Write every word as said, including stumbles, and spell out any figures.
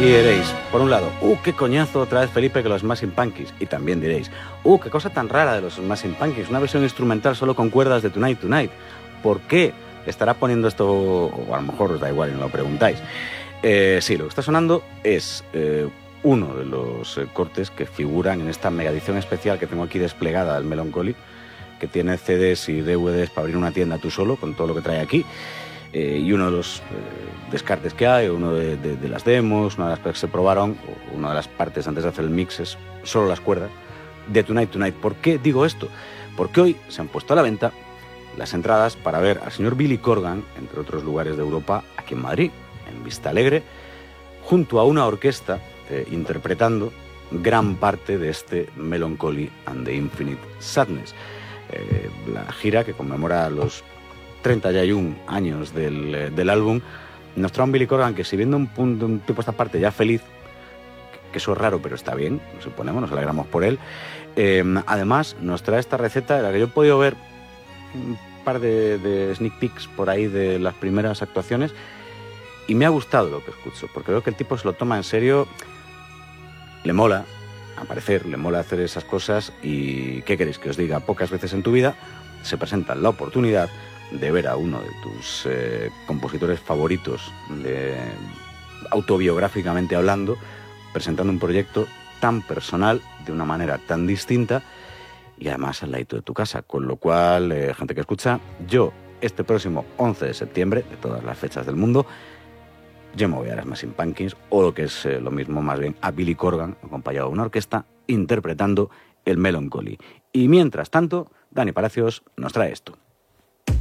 Y diréis, por un lado, ¡uh, qué coñazo otra vez Felipe que los Smashing Pumpkins! Y también diréis, ¡uh, qué cosa tan rara de los Smashing Pumpkins! Una versión instrumental solo con cuerdas de Tonight Tonight. ¿Por qué estará poniendo esto? O a lo mejor os da igual y no lo preguntáis. Eh, sí, lo que está sonando es eh, uno de los eh, cortes que figuran en esta mega edición especial que tengo aquí desplegada del Melancholy, que tiene C Ds y D V Ds para abrir una tienda tú solo, con todo lo que trae aquí. Eh, y uno de los eh, descartes que hay, uno de, de, de las demos, una de las cosas que se probaron, una de las partes antes de hacer el mix es solo las cuerdas de Tonight Tonight. ¿Por qué digo esto? Porque hoy se han puesto a la venta las entradas para ver al señor Billy Corgan, entre otros lugares de Europa, aquí en Madrid, en Vista Alegre, junto a una orquesta eh, interpretando gran parte de este Melancholy and the Infinite Sadness. Eh, la gira que conmemora los treinta y un años del, del álbum, nos trae un Billy Corgan que, si viendo un, punto, un tipo esta parte ya feliz, que eso es raro pero está bien, nos suponemos, nos alegramos por él, eh, además nos trae esta receta de la que yo he podido ver un par de, de sneak peeks por ahí de las primeras actuaciones y me ha gustado lo que escucho, porque veo que el tipo se lo toma en serio, le mola aparecer, le mola hacer esas cosas y ¿qué queréis que os diga? Pocas veces en tu vida se presenta la oportunidad de ver a uno de tus eh, compositores favoritos, de, autobiográficamente hablando, presentando un proyecto tan personal, de una manera tan distinta y además al ladito de tu casa. Con lo cual, eh, gente que escucha, yo este próximo once de septiembre, de todas las fechas del mundo, yo me voy a las Smashing Pumpkins, o lo que es eh, lo mismo más bien, a Billy Corgan, acompañado de una orquesta, interpretando el Melancholy. Y mientras tanto, Dani Palacios nos trae esto.